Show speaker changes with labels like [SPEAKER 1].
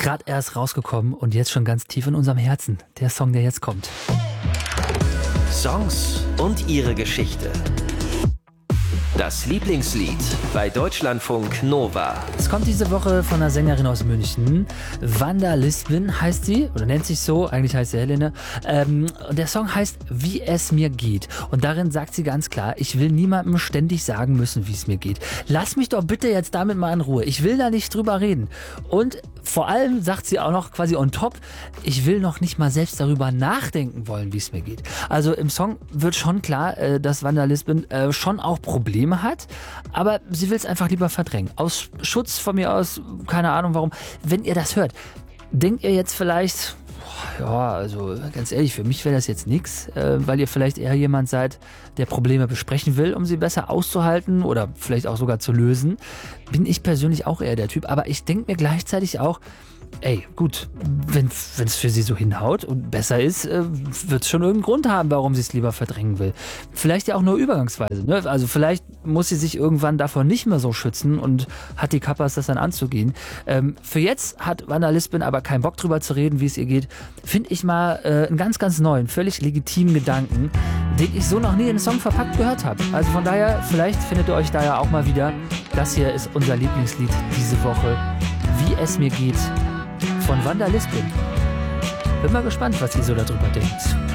[SPEAKER 1] Gerade erst rausgekommen und jetzt schon ganz tief in unserem Herzen. Der Song, der jetzt kommt.
[SPEAKER 2] Songs und ihre Geschichte. Das Lieblingslied bei Deutschlandfunk Nova.
[SPEAKER 1] Es kommt diese Woche von einer Sängerin aus München. Wanda Lisbon heißt sie, oder nennt sich so, eigentlich heißt sie Helene. Und der Song heißt Wie es mir geht. Und darin sagt sie ganz klar, ich will niemandem ständig sagen müssen, wie es mir geht. Lass mich doch bitte jetzt damit mal in Ruhe. Ich will da nicht drüber reden. Und vor allem sagt sie auch noch quasi on top, ich will noch nicht mal selbst darüber nachdenken wollen, wie es mir geht. Also im Song wird schon klar, dass Wanda Lisbon schon auch Probleme hat, aber sie will es einfach lieber verdrängen. Aus Schutz von mir aus, keine Ahnung warum. Wenn ihr das hört, denkt ihr jetzt vielleicht, ja, also ganz ehrlich, für mich wäre das jetzt nichts, weil ihr vielleicht eher jemand seid, der Probleme besprechen will, um sie besser auszuhalten oder vielleicht auch sogar zu lösen. Bin ich persönlich auch eher der Typ, aber ich denke mir gleichzeitig auch, ey, gut, wenn es für sie so hinhaut und besser ist, wird es schon irgendeinen Grund haben, warum sie es lieber verdrängen will. Vielleicht ja auch nur übergangsweise. Ne? Also vielleicht muss sie sich irgendwann davon nicht mehr so schützen und hat die Kappas, das dann anzugehen. Für jetzt hat Wanda Lisbon aber keinen Bock drüber zu reden, wie es ihr geht. Finde ich mal einen ganz, ganz neuen, völlig legitimen Gedanken, den ich so noch nie in einen Song verpackt gehört habe. Also von daher, vielleicht findet ihr euch da ja auch mal wieder. Das hier ist unser Lieblingslied diese Woche. Wie es mir geht. Von Wanda Lisbon. Bin mal gespannt, was ihr so darüber denkt.